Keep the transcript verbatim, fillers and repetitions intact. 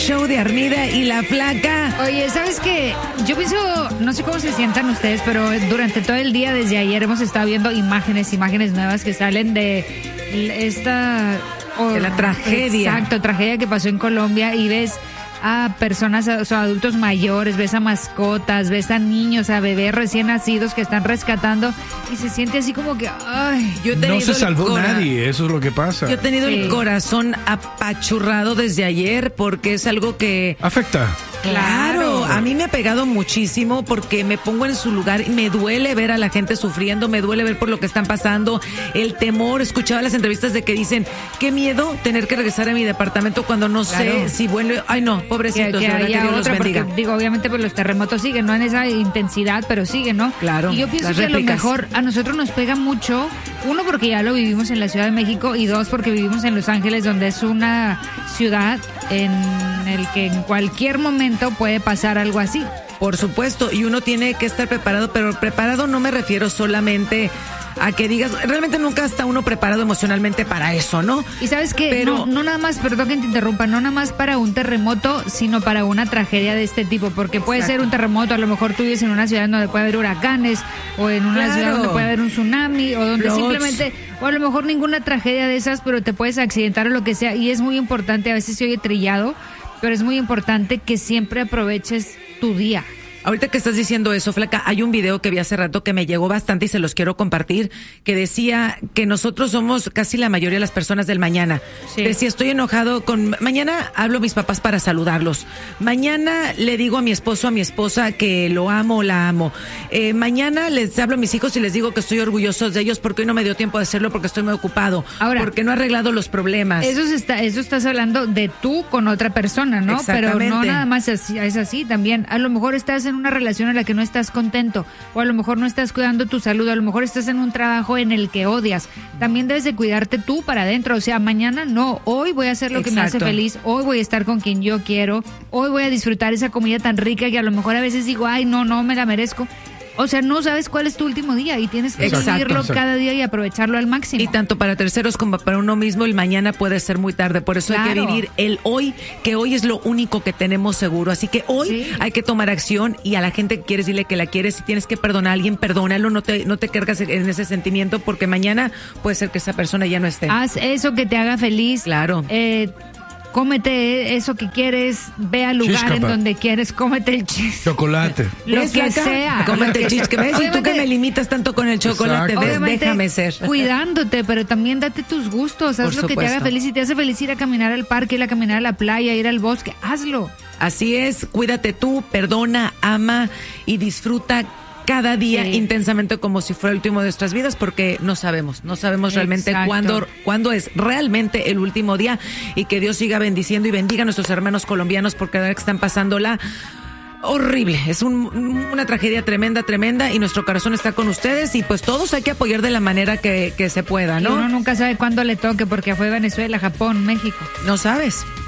Show de Armida y La Flaca. Oye, ¿sabes qué? Yo pienso, no sé cómo se sientan ustedes, pero durante todo el día, desde ayer, hemos estado viendo imágenes, imágenes nuevas que salen de esta... Oh, de la tragedia. Exacto, tragedia que pasó en Colombia, y ves a personas, o sea, adultos mayores, ves a mascotas, ves a niños, a bebés recién nacidos que están rescatando, y se siente así como que, ay, yo he tenido no se salvó cora- nadie, eso es lo que pasa. Yo he tenido sí. el corazón apachurrado desde ayer porque es algo que... afecta. Claro, a mí me ha pegado muchísimo porque me pongo en su lugar y me duele ver a la gente sufriendo, me duele ver por lo que están pasando, el temor. Escuchaba las entrevistas de que dicen, qué miedo tener que regresar a mi departamento cuando no claro. sé si vuelve. Ay no, pobrecitos, que, que, que Dios los bendiga. Porque, digo, obviamente pues los terremotos siguen, no en esa intensidad, pero siguen, ¿no? Claro. Y yo pienso que a lo mejor a nosotros nos pega mucho, uno porque ya lo vivimos en la Ciudad de México, y dos porque vivimos en Los Ángeles, donde es una ciudad en el que en cualquier momento puede pasar algo así. Por supuesto, y uno tiene que estar preparado, pero preparado no me refiero solamente a que digas, realmente nunca está uno preparado emocionalmente para eso, ¿no? Y sabes que pero, no, no nada más, perdón que te interrumpa, no nada más para un terremoto, sino para una tragedia de este tipo, porque puede exacto. ser un terremoto, a lo mejor tú vives en una ciudad donde puede haber huracanes, o en una claro. ciudad donde puede haber un tsunami, o donde Floods. simplemente, o a lo mejor ninguna tragedia de esas, pero te puedes accidentar o lo que sea, y es muy importante, a veces se oye trillado, pero es muy importante que siempre aproveches tu día. Ahorita que estás diciendo eso, Flaca, hay un video que vi hace rato que me llegó bastante y se los quiero compartir, que decía que nosotros somos casi la mayoría de las personas del mañana. Sí. Decía, estoy enojado con... Mañana hablo a mis papás para saludarlos. Mañana le digo a mi esposo, a mi esposa que lo amo o la amo. Eh, mañana les hablo a mis hijos y les digo que estoy orgulloso de ellos porque hoy no me dio tiempo de hacerlo porque estoy muy ocupado. Ahora, porque no he arreglado los problemas. Eso se está, eso estás hablando de tú con otra persona, ¿no? Pero no nada más es, es así también. A lo mejor estás en una relación en la que no estás contento, o a lo mejor no estás cuidando tu salud, a lo mejor estás en un trabajo en el que odias. También debes de cuidarte tú para adentro, o sea, mañana no, hoy voy a hacer lo Exacto. que me hace feliz, hoy voy a estar con quien yo quiero, hoy voy a disfrutar esa comida tan rica que a lo mejor a veces digo, ay, no, no me la merezco. O sea, no sabes cuál es tu último día y tienes que exacto, vivirlo exacto. cada día y aprovecharlo al máximo. Y tanto para terceros como para uno mismo, el mañana puede ser muy tarde. Por eso claro. hay que vivir el hoy, que hoy es lo único que tenemos seguro. Así que hoy sí. hay que tomar acción, y a la gente que quieres dile que la quieres. Si tienes que perdonar a alguien, perdónalo, no te, no te cargas en ese sentimiento, porque mañana puede ser que esa persona ya no esté. Haz eso que te haga feliz. Claro. Eh, Cómete eso que quieres, ve al lugar Chiscapa. en donde quieres, cómete el chis. Chocolate. Lo que acá? sea. Cómete el chis. Que ves, y tú que me limitas tanto con el chocolate, ves, déjame ser. Cuidándote, pero también date tus gustos, haz Por lo supuesto. que te haga feliz. Si te hace feliz ir a caminar al parque, ir a caminar a la playa, ir al bosque, hazlo. Así es, cuídate tú, perdona, ama y disfruta cada día sí. intensamente como si fuera el último de nuestras vidas, porque no sabemos, no sabemos realmente cuándo, cuándo es realmente el último día, y que Dios siga bendiciendo y bendiga a nuestros hermanos colombianos porque la verdad que están pasándola horrible, es un, una tragedia tremenda, tremenda, y nuestro corazón está con ustedes, y pues todos hay que apoyar de la manera que, que se pueda, ¿no? Y uno nunca sabe cuándo le toque, porque fue Venezuela, Japón, México. No sabes.